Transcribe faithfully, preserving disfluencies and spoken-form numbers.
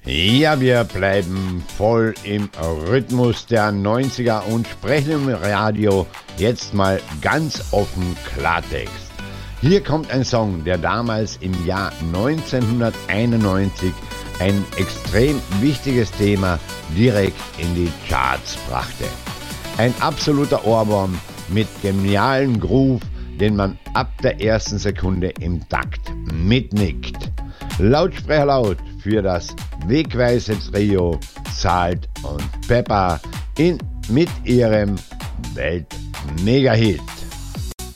Ja, wir bleiben voll im Rhythmus der neunziger und sprechen im Radio jetzt mal ganz offen Klartext. Hier kommt ein Song, der damals im Jahr neunzehnhunderteinundneunzig ein extrem wichtiges Thema direkt in die Charts brachte. Ein absoluter Ohrwurm mit genialen Groove, den man ab der ersten Sekunde im Takt mitnickt. Lautsprecher laut für das wegweisende Trio Salt und Pepper in, mit ihrem Welt-Mega-Hit.